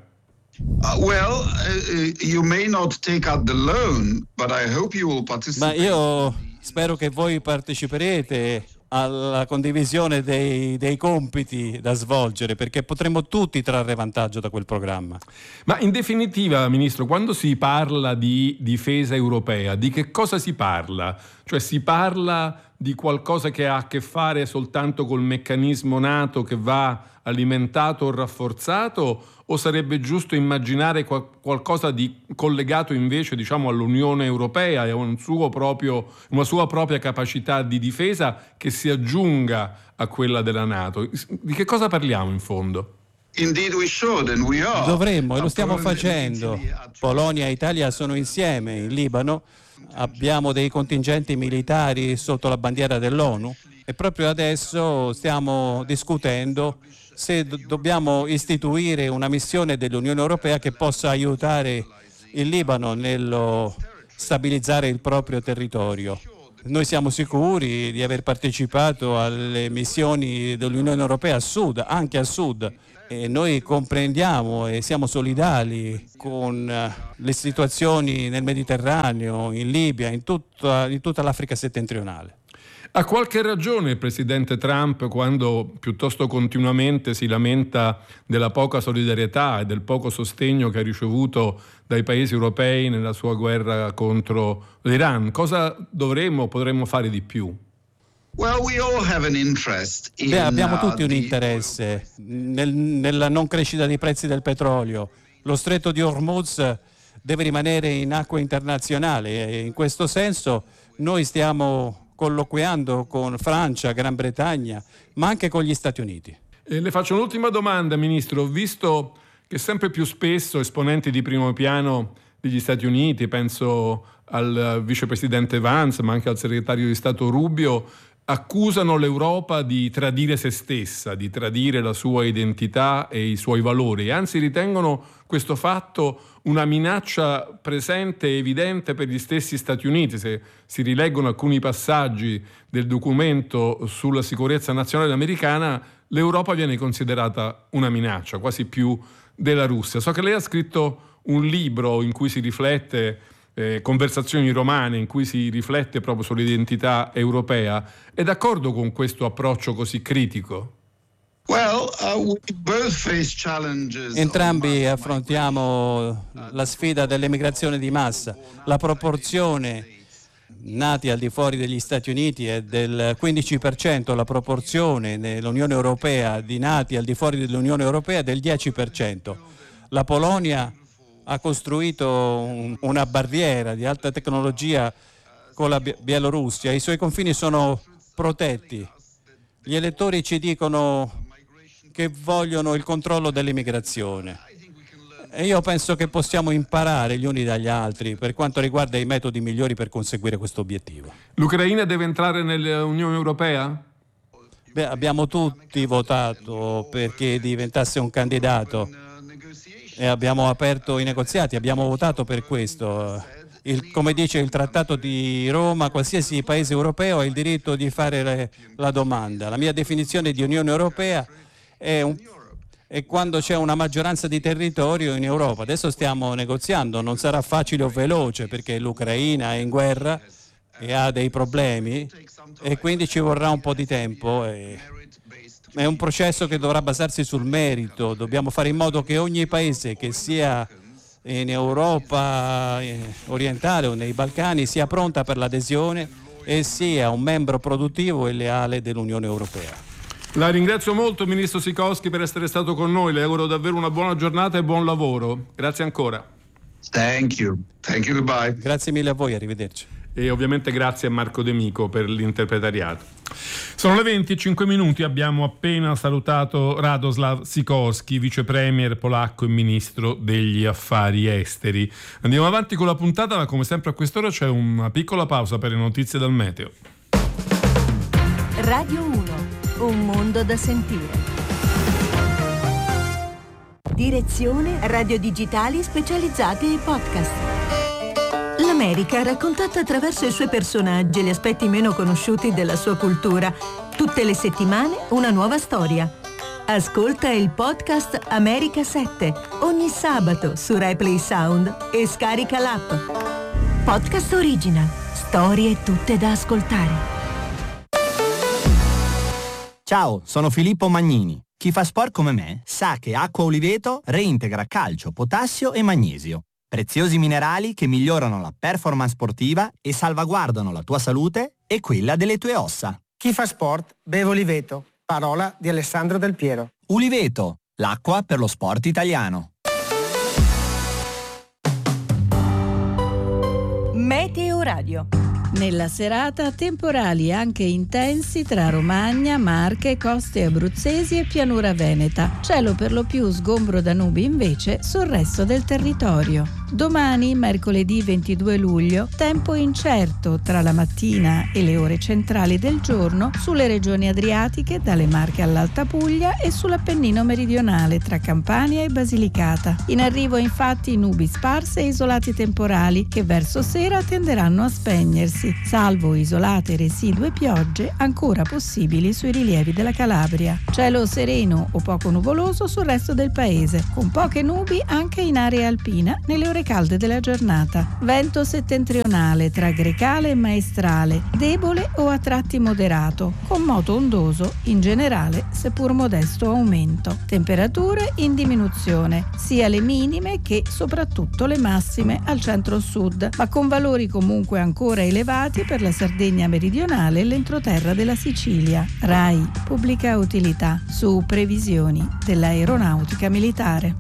You may not take out the loan, but I hope you will participate. Ma io spero che voi parteciperete alla condivisione dei compiti da svolgere, perché potremo tutti trarre vantaggio da quel programma. Ma in definitiva, Ministro, quando si parla di difesa europea, di che cosa si parla? Cioè si parla di qualcosa che ha a che fare soltanto col meccanismo NATO che va alimentato o rafforzato, o sarebbe giusto immaginare qualcosa di collegato invece, diciamo, all'Unione Europea e a una sua propria capacità di difesa che si aggiunga a quella della NATO? Di che cosa parliamo in fondo? Dovremmo, e lo stiamo facendo. Polonia e Italia sono insieme in Libano, abbiamo dei contingenti militari sotto la bandiera dell'ONU e proprio adesso stiamo discutendo se dobbiamo istituire una missione dell'Unione Europea che possa aiutare il Libano nello stabilizzare il proprio territorio. Noi siamo sicuri di aver partecipato alle missioni dell'Unione Europea a sud, anche a sud, e noi comprendiamo e siamo solidali con le situazioni nel Mediterraneo, in Libia, in tutta l'Africa settentrionale. Ha qualche ragione il presidente Trump quando piuttosto continuamente si lamenta della poca solidarietà e del poco sostegno che ha ricevuto dai paesi europei nella sua guerra contro l'Iran? Cosa potremmo fare di più? Abbiamo tutti un interesse nella non crescita dei prezzi del petrolio. Lo stretto di Hormuz deve rimanere in acque internazionali e in questo senso noi stiamo colloquiando con Francia, Gran Bretagna, ma anche con gli Stati Uniti. Le faccio un'ultima domanda, Ministro. Visto che sempre più spesso esponenti di primo piano degli Stati Uniti, penso al vicepresidente Vance, ma anche al segretario di Stato Rubio, accusano l'Europa di tradire se stessa, di tradire la sua identità e i suoi valori, anzi ritengono questo fatto una minaccia presente e evidente per gli stessi Stati Uniti. Se si rileggono alcuni passaggi del documento sulla sicurezza nazionale americana, l'Europa viene considerata una minaccia, quasi più della Russia. So che lei ha scritto un libro in cui si riflette, Conversazioni romane, in cui si riflette proprio sull'identità europea. È d'accordo con questo approccio così critico? Entrambi affrontiamo la sfida dell'emigrazione di massa. La proporzione nati al di fuori degli Stati Uniti è del 15%, la proporzione nell'Unione Europea di nati al di fuori dell'Unione Europea è del 10%. La Polonia ha costruito una barriera di alta tecnologia con la Bielorussia, i suoi confini sono protetti. Gli elettori ci dicono che vogliono il controllo dell'immigrazione e io penso che possiamo imparare gli uni dagli altri per quanto riguarda i metodi migliori per conseguire questo obiettivo. L'Ucraina deve entrare nell'Unione Europea? Abbiamo tutti votato perché diventasse un candidato e abbiamo aperto i negoziati, abbiamo votato per questo. Come dice il Trattato di Roma, qualsiasi paese europeo ha il diritto di fare la domanda. La mia definizione di Unione Europea è quando c'è una maggioranza di territorio in Europa. Adesso stiamo negoziando, non sarà facile o veloce perché l'Ucraina è in guerra e ha dei problemi e quindi ci vorrà un po' di tempo. È un processo che dovrà basarsi sul merito. Dobbiamo fare in modo che ogni paese che sia in Europa orientale o nei Balcani sia pronta per l'adesione e sia un membro produttivo e leale dell'Unione Europea. La ringrazio molto, Ministro Sikorski, per essere stato con noi. Le auguro davvero una buona giornata e buon lavoro. Grazie ancora. Thank you, goodbye. Grazie mille a voi, arrivederci. E ovviamente grazie a Marco De Mico per l'interpretariato. Sono le 20:05, abbiamo appena salutato Radoslav Sikorski, vice premier polacco e ministro degli affari esteri. Andiamo avanti con la puntata, ma come sempre a quest'ora c'è una piccola pausa per le notizie dal meteo. Radio 1, un mondo da sentire. Direzione radio digitali specializzate e podcast. L'America raccontata attraverso i suoi personaggi e gli aspetti meno conosciuti della sua cultura. Tutte le settimane una nuova storia. Ascolta il podcast America 7 ogni sabato su RaiPlay Sound e scarica l'app. Podcast Original. Storie tutte da ascoltare. Ciao, sono Filippo Magnini. Chi fa sport come me sa che Acqua Oliveto reintegra calcio, potassio e magnesio. Preziosi minerali che migliorano la performance sportiva e salvaguardano la tua salute e quella delle tue ossa. Chi fa sport beve Uliveto. Parola di Alessandro Del Piero. Uliveto, l'acqua per lo sport italiano. Meteo Radio. Nella serata temporali anche intensi tra Romagna, Marche, coste abruzzesi e pianura veneta. Cielo per lo più sgombro da nubi invece sul resto del territorio. Domani, mercoledì 22 luglio, tempo incerto tra la mattina e le ore centrali del giorno sulle regioni adriatiche dalle Marche all'Alta Puglia e sull'Appennino meridionale tra Campania e Basilicata. In arrivo infatti nubi sparse e isolati temporali che verso sera tenderanno a spegnersi, salvo isolate residue piogge ancora possibili sui rilievi della Calabria. Cielo sereno o poco nuvoloso sul resto del paese, con poche nubi anche in area alpina nelle ore calde della giornata. Vento settentrionale tra Grecale e Maestrale, debole o a tratti moderato, con moto ondoso in generale, seppur modesto aumento. Temperature in diminuzione, sia le minime che soprattutto le massime al centro-sud, ma con valori comunque ancora elevati per la Sardegna meridionale e l'entroterra della Sicilia. RAI, pubblica utilità, su previsioni dell'aeronautica militare.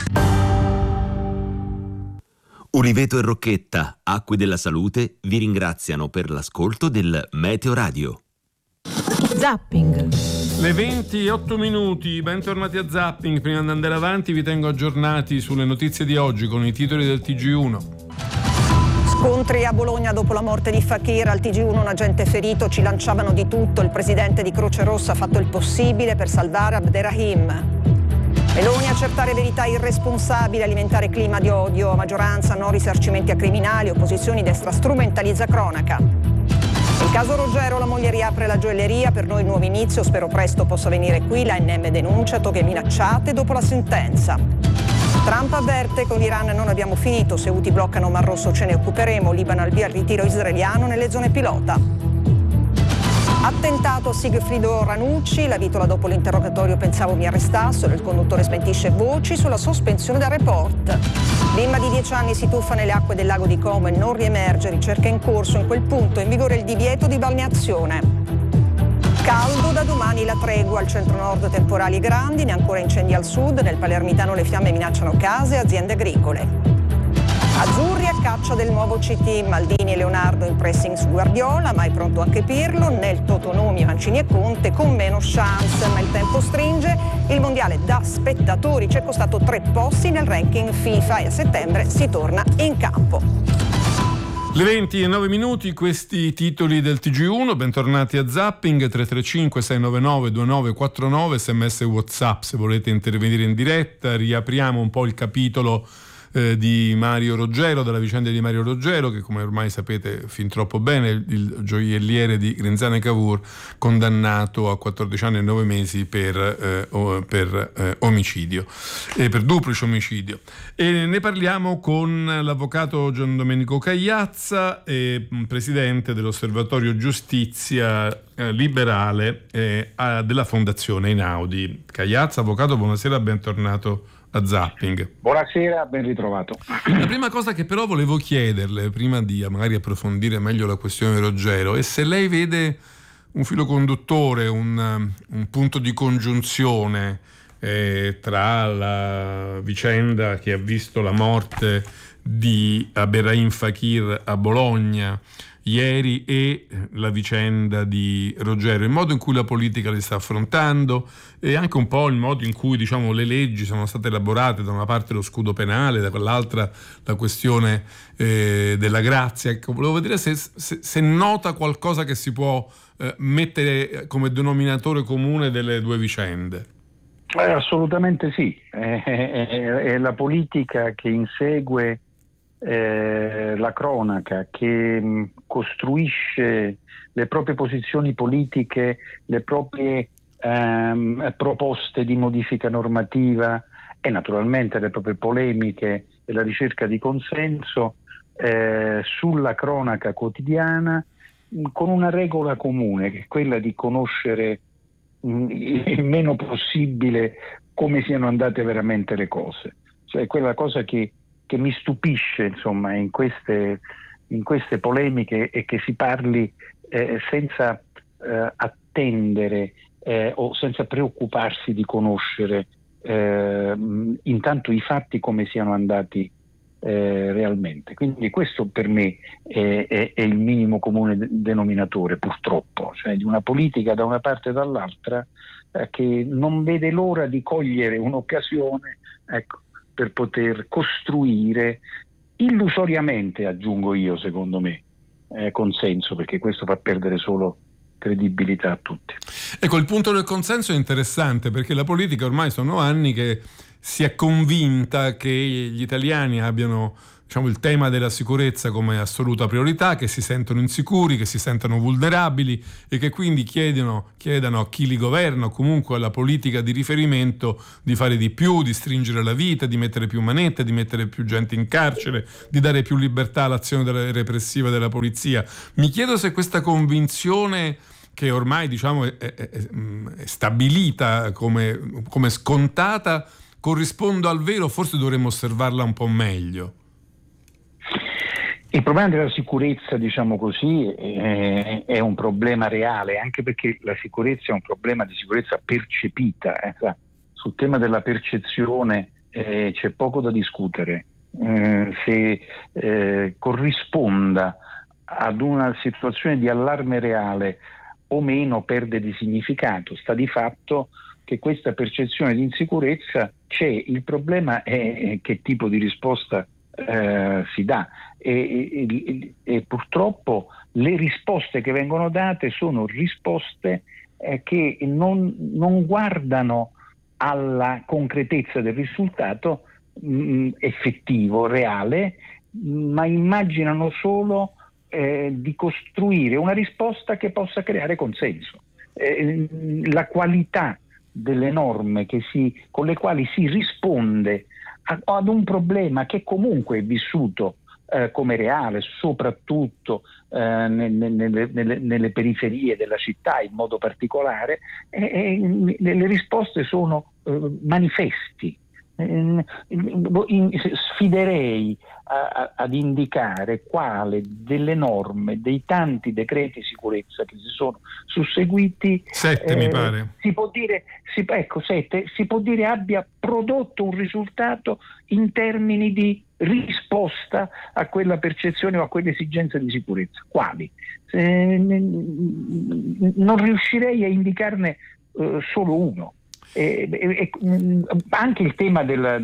Uliveto e Rocchetta, Acque della Salute, vi ringraziano per l'ascolto del Meteo Radio. Zapping. Le 20:08 minuti, bentornati a Zapping. Prima di andare avanti vi tengo aggiornati sulle notizie di oggi con i titoli del TG1. Scontri a Bologna dopo la morte di Fakir, al TG1 un agente ferito, ci lanciavano di tutto, il presidente di Croce Rossa ha fatto il possibile per salvare Abderrahim. Meloni accertare verità irresponsabile, alimentare clima di odio, maggioranza no risarcimenti a criminali, opposizioni destra strumentalizza cronaca. Il caso Ruggero, la moglie riapre la gioielleria, per noi nuovo inizio, spero presto possa venire qui, la NM denuncia, toglie minacciate dopo la sentenza. Trump avverte, con l'Iran non abbiamo finito, se Houthi bloccano Mar Rosso ce ne occuperemo, Libano al via il ritiro israeliano nelle zone pilota. Attentato a Sigfrido Ranucci, la vitola dopo l'interrogatorio pensavo mi arrestassero, il conduttore smentisce voci sulla sospensione del report. Bimba di 10 anni si tuffa nelle acque del lago di Como e non riemerge, ricerca in corso, in quel punto in vigore il divieto di balneazione. Caldo, da domani la tregua, al centro-nord temporali grandi, ancora incendi al sud, nel palermitano le fiamme minacciano case e aziende agricole. Azzurri a caccia del nuovo CT, Maldini e Leonardo in pressing su Guardiola, ma è pronto anche Pirlo, nel Totonomi, Mancini e Conte con meno chance, ma il tempo stringe, il mondiale da spettatori ci è costato 3 posti nel ranking FIFA e a settembre si torna in campo. Le 20:09 minuti, questi titoli del TG1, bentornati a Zapping, 335-699-2949, sms e WhatsApp se volete intervenire in diretta. Riapriamo un po' il capitolo di Mario Roggero, della vicenda di Mario Roggero, che come ormai sapete fin troppo bene, il gioielliere di Grinzane Cavour, condannato a 14 anni e 9 mesi per omicidio, per duplice omicidio. E ne parliamo con l'avvocato Gian Domenico Cagliazza, presidente dell'Osservatorio Giustizia Liberale della Fondazione Einaudi. Cagliazza, avvocato, buonasera, bentornato a Zapping. Buonasera, ben ritrovato. La prima cosa che però volevo chiederle, prima di magari approfondire meglio la questione Roggero, è se lei vede un filo conduttore, un punto di congiunzione tra la vicenda che ha visto la morte di Abderrahim Fakir a Bologna ieri e la vicenda di Roggero, il modo in cui la politica li sta affrontando e anche un po' il modo in cui, diciamo, le leggi sono state elaborate, da una parte lo scudo penale, da quell'altra la questione della grazia. Ecco, volevo vedere se nota qualcosa che si può mettere come denominatore comune delle due vicende. Assolutamente sì, è la politica che insegue la cronaca, che costruisce le proprie posizioni politiche, le proprie proposte di modifica normativa e naturalmente le proprie polemiche e la ricerca di consenso sulla cronaca quotidiana, con una regola comune, che è quella di conoscere il meno possibile come siano andate veramente le cose. Cioè quella cosa che mi stupisce, insomma, in queste in queste polemiche è che si parli senza attendere o senza preoccuparsi di conoscere intanto i fatti come siano andati realmente. Quindi questo per me è il minimo comune denominatore, purtroppo, cioè di una politica da una parte e dall'altra che non vede l'ora di cogliere un'occasione, ecco, per poter costruire illusoriamente, aggiungo io, secondo me, consenso, perché questo fa perdere solo credibilità a tutti. Ecco, il punto del consenso è interessante, perché la politica ormai sono anni che si è convinta che gli italiani abbiano, diciamo, il tema della sicurezza come assoluta priorità, che si sentono insicuri, che si sentono vulnerabili e che quindi chiedano a chi li governa o comunque alla politica di riferimento di fare di più, di stringere la vita, di mettere più manette, di mettere più gente in carcere, di dare più libertà all'azione repressiva della polizia. Mi chiedo se questa convinzione, che ormai, diciamo, è stabilita come scontata, corrisponde al vero, forse dovremmo osservarla un po' meglio. Il problema della sicurezza, diciamo così, è un problema reale, anche perché la sicurezza è un problema di sicurezza percepita. Sul tema della percezione c'è poco da discutere. Se corrisponda ad una situazione di allarme reale o meno perde di significato. Sta di fatto che questa percezione di insicurezza c'è, il problema è che tipo di risposta si dà e purtroppo le risposte che vengono date sono risposte che non guardano alla concretezza del risultato effettivo, reale, ma immaginano solo di costruire una risposta che possa creare consenso. La qualità delle norme con le quali si risponde ad un problema che comunque è vissuto come reale, soprattutto nelle periferie della città in modo particolare, le risposte sono manifesti. Sfiderei ad indicare quale delle norme, dei tanti decreti sicurezza che si sono susseguiti, 7 mi pare, si può dire 7, si può dire abbia prodotto un risultato in termini di risposta a quella percezione o a quell'esigenza di sicurezza. Quali? Non riuscirei a indicarne solo uno. Anche il tema della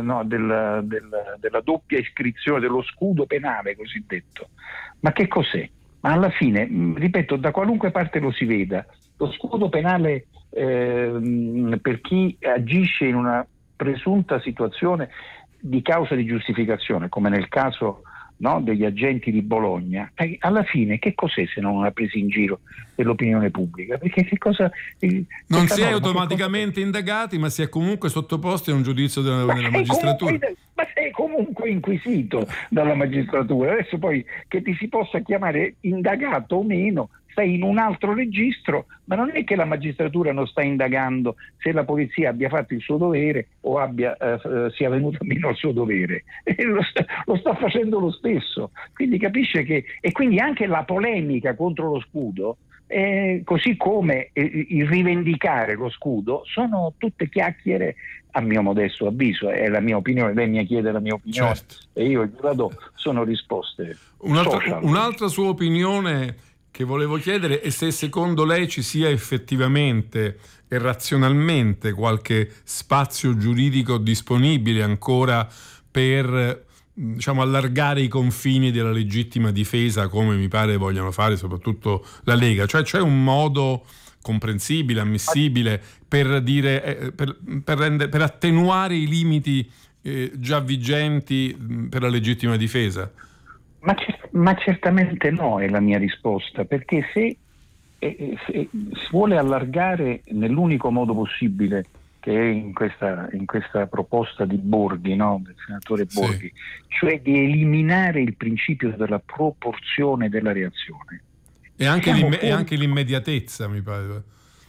doppia iscrizione, dello scudo penale cosiddetto, ma che cos'è? Ma alla fine, ripeto, da qualunque parte lo si veda, lo scudo penale per chi agisce in una presunta situazione di causa di giustificazione, come nel caso degli agenti di Bologna, alla fine che cos'è se non una presa in giro dell'opinione pubblica? Perché che cosa non si è automaticamente indagati, ma si è comunque sottoposti a un giudizio della magistratura. Ma sei comunque inquisito dalla magistratura. Adesso poi che ti si possa chiamare indagato o meno, sei in un altro registro, ma non è che la magistratura non sta indagando se la polizia abbia fatto il suo dovere o sia venuto meno al suo dovere. Lo sta facendo lo stesso. Quindi capisce che, e quindi anche la polemica contro lo scudo, così come il rivendicare lo scudo, sono tutte chiacchiere, a mio modesto avviso, è la mia opinione, lei mi chiede la mia opinione, certo, e io gliela do, sono risposte. Un'altra sua opinione che volevo chiedere è se secondo lei ci sia effettivamente e razionalmente qualche spazio giuridico disponibile ancora per, diciamo, allargare i confini della legittima difesa, come mi pare vogliono fare soprattutto la Lega. Cioè c'è un modo comprensibile, ammissibile per dire per attenuare i limiti già vigenti per la legittima difesa? Ma certamente no, è la mia risposta, perché se si vuole allargare nell'unico modo possibile, che è in questa proposta di Borghi, del senatore Borghi, sì, cioè di eliminare il principio della proporzione della reazione. E anche l'immediatezza, mi pare.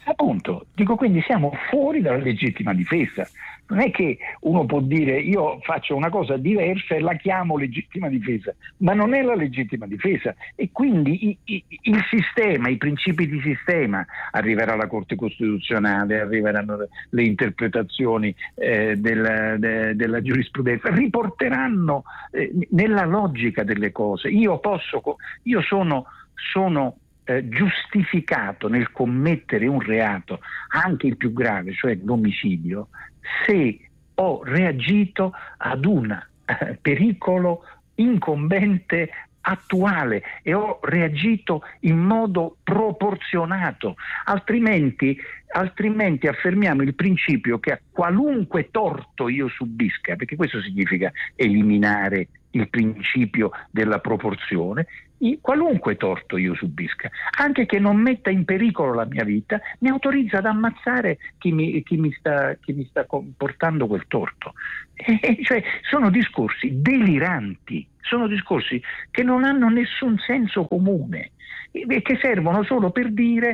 Appunto, dico, quindi siamo fuori dalla legittima difesa. Non è che uno può dire io faccio una cosa diversa e la chiamo legittima difesa, ma non è la legittima difesa, e quindi il sistema, i principi di sistema, arriverà la Corte Costituzionale, arriveranno le interpretazioni della giurisprudenza, riporteranno nella logica delle cose. Io sono giustificato nel commettere un reato, anche il più grave, cioè l'omicidio, se ho reagito ad un pericolo incombente attuale e ho reagito in modo proporzionato, altrimenti affermiamo il principio che a qualunque torto io subisca, perché questo significa eliminare il principio della proporzione, qualunque torto io subisca, anche che non metta in pericolo la mia vita, mi autorizza ad ammazzare chi mi sta portando quel torto. Cioè, sono discorsi deliranti, sono discorsi che non hanno nessun senso comune e che servono solo per dire,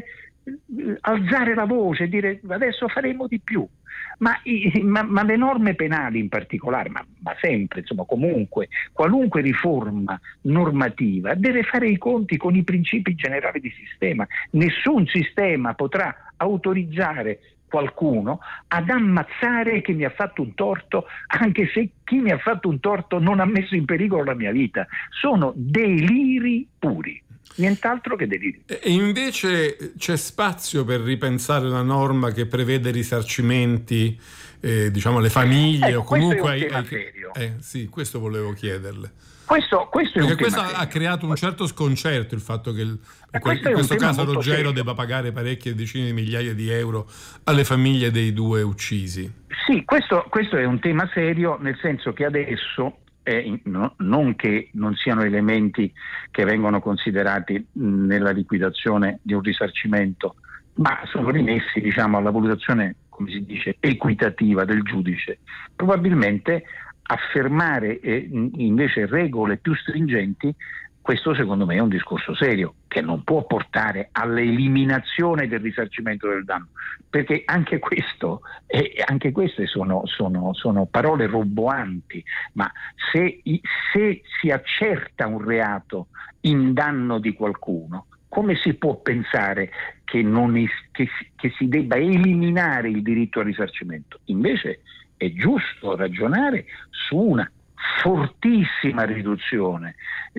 alzare la voce, dire adesso faremo di più. Ma le norme penali in particolare, ma sempre, insomma, comunque, qualunque riforma normativa deve fare i conti con i principi generali di sistema. Nessun sistema potrà autorizzare qualcuno ad ammazzare chi mi ha fatto un torto, anche se chi mi ha fatto un torto non ha messo in pericolo la mia vita. Sono deliri puri. Nient'altro che deliri. E invece c'è spazio per ripensare una norma che prevede risarcimenti, diciamo, alle famiglie o comunque questo è un tema serio. Sì, questo volevo chiederle. Questo perché è questo ha creato un certo sconcerto, il fatto che in questo caso Ruggero debba pagare parecchie decine di migliaia di euro alle famiglie dei due uccisi. Sì, questo è un tema serio, nel senso che adesso non che non siano elementi che vengono considerati nella liquidazione di un risarcimento, ma sono rimessi, diciamo, alla valutazione, come si dice, equitativa del giudice. Probabilmente affermare invece regole più stringenti, questo secondo me è un discorso serio che non può portare all'eliminazione del risarcimento del danno, perché anche queste sono parole roboanti. Ma se si accerta un reato in danno di qualcuno, come si può pensare che si debba eliminare il diritto al risarcimento? Invece è giusto ragionare su una fortissima riduzione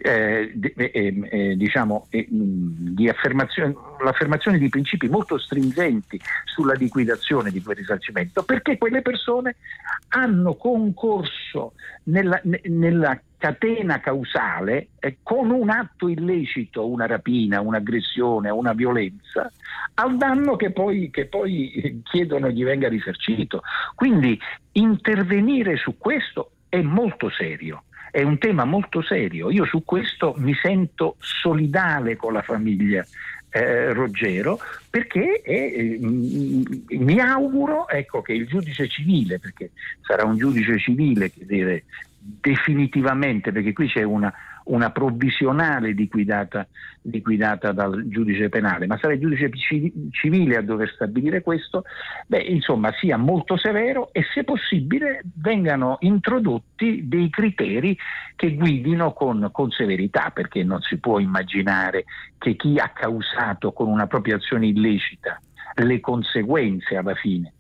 di l'affermazione di principi molto stringenti sulla liquidazione di quel risarcimento, perché quelle persone hanno concorso nella catena causale con un atto illecito, una rapina, un'aggressione, una violenza, al danno che poi chiedono gli venga risarcito. Quindi intervenire su questo è molto serio, è un tema molto serio. Io su questo mi sento solidale con la famiglia Ruggero, perché mi auguro, che il giudice civile, perché sarà un giudice civile che deve definitivamente, perché qui c'è una provvisionale liquidata dal giudice penale, ma sarà il giudice civile a dover stabilire questo, sia molto severo e, se possibile, vengano introdotti dei criteri che guidino con severità, perché non si può immaginare che chi ha causato con una propria azione illecita le conseguenze alla fine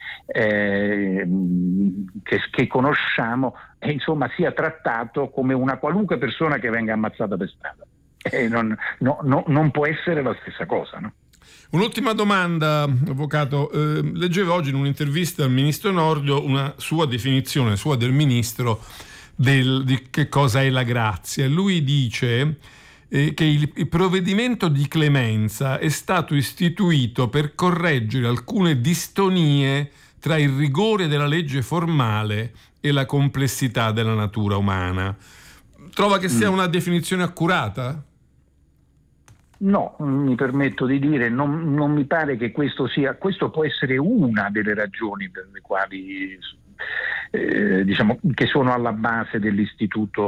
che conosciamo, sia trattato come una qualunque persona che venga ammazzata per strada. Non può essere la stessa cosa, no? Un'ultima domanda, avvocato. Leggevo oggi in un'intervista al ministro Nordio una sua definizione, del ministro, di che cosa è la grazia. Lui dice che il provvedimento di clemenza è stato istituito per correggere alcune distonie tra il rigore della legge formale e la complessità della natura umana. Trova che sia una definizione accurata? No, mi permetto di dire, non mi pare che questo può essere una delle ragioni per le quali che sono alla base dell'istituto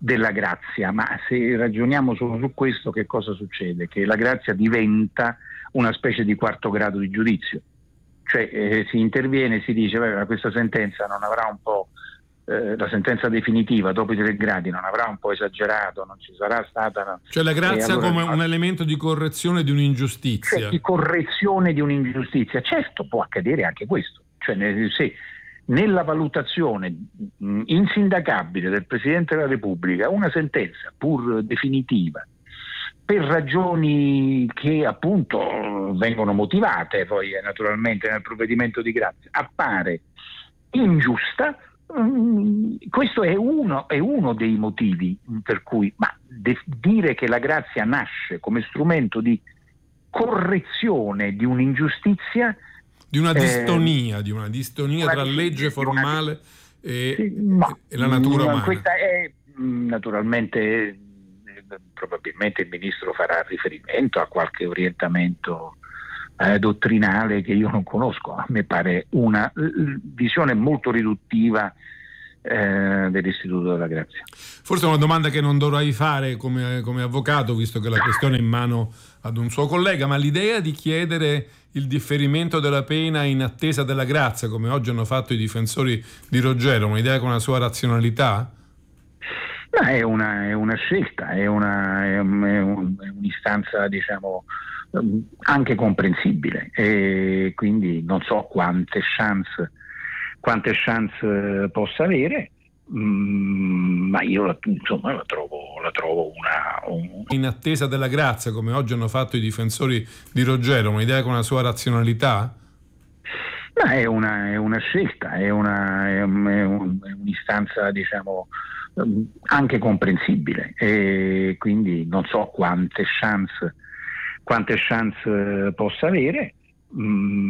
della grazia, ma se ragioniamo solo su questo, che cosa succede? Che la grazia diventa una specie di quarto grado di giudizio, cioè si interviene e si dice questa sentenza non avrà un po', la sentenza definitiva dopo i 3 gradi non avrà un po' esagerato, non ci sarà stata... Cioè la grazia allora, come un elemento di correzione di un'ingiustizia. Cioè, di correzione di un'ingiustizia, certo può accadere anche questo, cioè se nella valutazione insindacabile del Presidente della Repubblica una sentenza pur definitiva per ragioni che appunto vengono motivate poi naturalmente nel provvedimento di grazia appare ingiusta, questo è uno dei motivi per cui dire che la grazia nasce come strumento di correzione di un'ingiustizia, di una distonia tra legge formale e la natura umana. Questa è naturalmente, probabilmente il Ministro farà riferimento a qualche orientamento dottrinale che io non conosco. A me pare una visione molto riduttiva dell'istituto della grazia. Forse è una domanda che non dovrai fare come avvocato, visto che la questione è in mano ad un suo collega, ma l'idea di chiedere il differimento della pena in attesa della grazia, come oggi hanno fatto i difensori di Roggero, un'idea con una sua razionalità? Ma è una scelta, è un'istanza, diciamo, anche comprensibile, e quindi non so quante chance possa avere, ma io la trovo in attesa della grazia, come oggi hanno fatto i difensori di Roggero, un'idea con una sua razionalità? Ma è una scelta, è un'istanza, diciamo, anche comprensibile, e quindi non so quante chance possa avere,